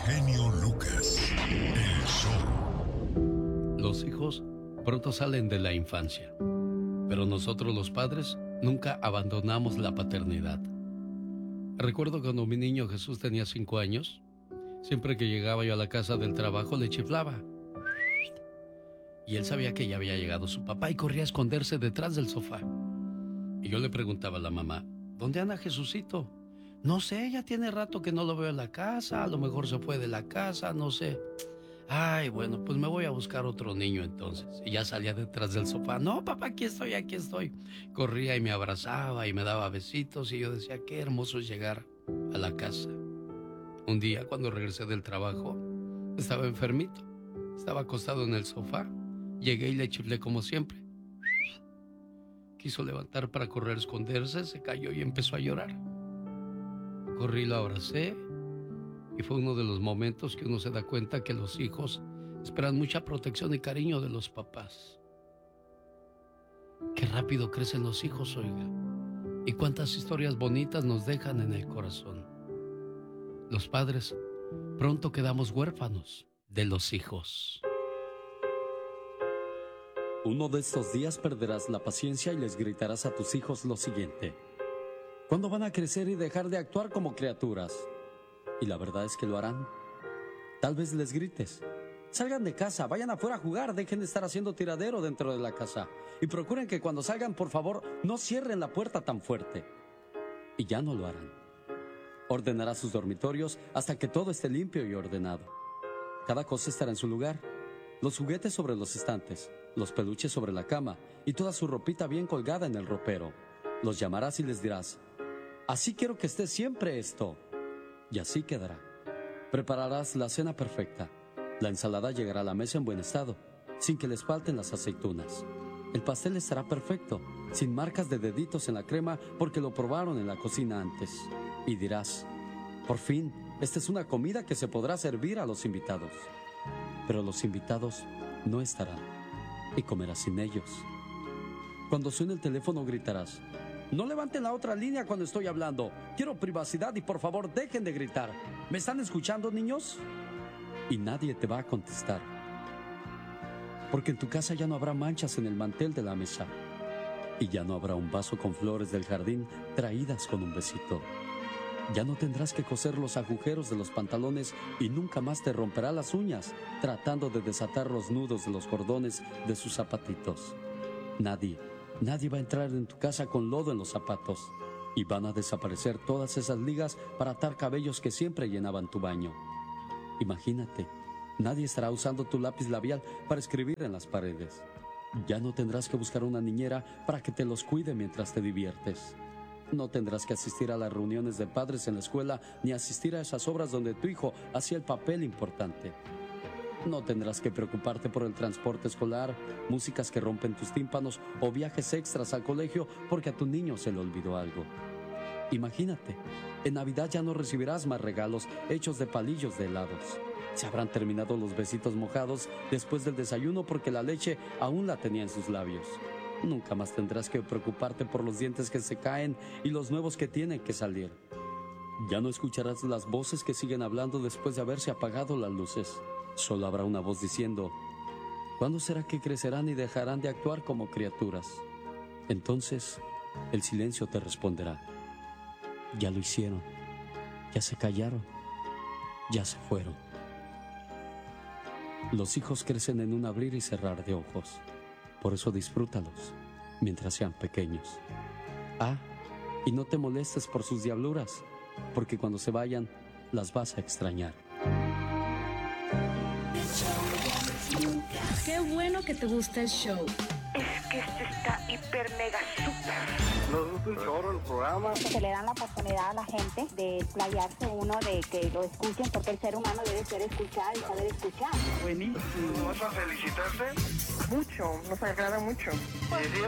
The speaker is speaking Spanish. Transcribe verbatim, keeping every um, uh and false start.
genio Lucas, el show. Los hijos pronto salen de la infancia, pero nosotros los padres nunca abandonamos la paternidad. Recuerdo cuando mi niño Jesús tenía cinco años, siempre que llegaba yo a la casa del trabajo le chiflaba. Y él sabía que ya había llegado su papá y corría a esconderse detrás del sofá. Y yo le preguntaba a la mamá, ¿dónde anda Jesucito? No sé, ya tiene rato que no lo veo en la casa, a lo mejor se fue de la casa, no sé. Ay, bueno, pues me voy a buscar otro niño entonces. Y ya salía detrás del sofá. No, papá, aquí estoy, aquí estoy. Corría y me abrazaba y me daba besitos y yo decía, qué hermoso es llegar a la casa. Un día, cuando regresé del trabajo, estaba enfermito. Estaba acostado en el sofá. Llegué y le chiflé como siempre. Quiso levantar para correr a esconderse, se cayó y empezó a llorar. Corrí y lo abracé. Y fue uno de los momentos que uno se da cuenta que los hijos esperan mucha protección y cariño de los papás. Qué rápido crecen los hijos, oiga. Y cuántas historias bonitas nos dejan en el corazón. Los padres pronto quedamos huérfanos de los hijos. Uno de estos días perderás la paciencia y les gritarás a tus hijos lo siguiente. ¿Cuándo van a crecer y dejar de actuar como criaturas? Y la verdad es que lo harán. Tal vez les grites. Salgan de casa, vayan afuera a jugar, dejen de estar haciendo tiradero dentro de la casa. Y procuren que cuando salgan, por favor, no cierren la puerta tan fuerte. Y ya no lo harán. Ordenará sus dormitorios hasta que todo esté limpio y ordenado. Cada cosa estará en su lugar. Los juguetes sobre los estantes, los peluches sobre la cama y toda su ropita bien colgada en el ropero. Los llamarás y les dirás, así quiero que esté siempre esto. Y así quedará. Prepararás la cena perfecta. La ensalada llegará a la mesa en buen estado, sin que les falten las aceitunas. El pastel estará perfecto, sin marcas de deditos en la crema porque lo probaron en la cocina antes. Y dirás, por fin, esta es una comida que se podrá servir a los invitados. Pero los invitados no estarán y comerás sin ellos. Cuando suene el teléfono gritarás, no levanten la otra línea cuando estoy hablando. Quiero privacidad y por favor dejen de gritar. ¿Me están escuchando, niños? Y nadie te va a contestar. Porque en tu casa ya no habrá manchas en el mantel de la mesa. Y ya no habrá un vaso con flores del jardín traídas con un besito. Ya no tendrás que coser los agujeros de los pantalones y nunca más te romperá las uñas tratando de desatar los nudos de los cordones de sus zapatitos. Nadie, nadie va a entrar en tu casa con lodo en los zapatos y van a desaparecer todas esas ligas para atar cabellos que siempre llenaban tu baño. Imagínate, nadie estará usando tu lápiz labial para escribir en las paredes. Ya no tendrás que buscar una niñera para que te los cuide mientras te diviertes. No tendrás que asistir a las reuniones de padres en la escuela ni asistir a esas obras donde tu hijo hacía el papel importante. No tendrás que preocuparte por el transporte escolar, músicas que rompen tus tímpanos o viajes extras al colegio porque a tu niño se le olvidó algo. Imagínate, en Navidad ya no recibirás más regalos hechos de palillos de helados. Se habrán terminado los besitos mojados después del desayuno porque la leche aún la tenía en sus labios. Nunca más tendrás que preocuparte por los dientes que se caen y los nuevos que tienen que salir. Ya no escucharás las voces que siguen hablando después de haberse apagado las luces. Solo habrá una voz diciendo, ¿cuándo será que crecerán y dejarán de actuar como criaturas? Entonces, el silencio te responderá. Ya lo hicieron, ya se callaron, ya se fueron. Los hijos crecen en un abrir y cerrar de ojos. Por eso disfrútalos mientras sean pequeños. Ah, y no te molestes por sus diabluras, porque cuando se vayan, las vas a extrañar. Qué bueno que te gusta el show. Es que este está hiper mega super. Nos gusta un chorro el programa. Se le dan la oportunidad a la gente de explayarse uno, de que lo escuchen, porque el ser humano debe ser escuchado y saber escuchar. Buenísimo. ¿Vas a felicitarte? Mucho, nos agrada mucho. Y sí,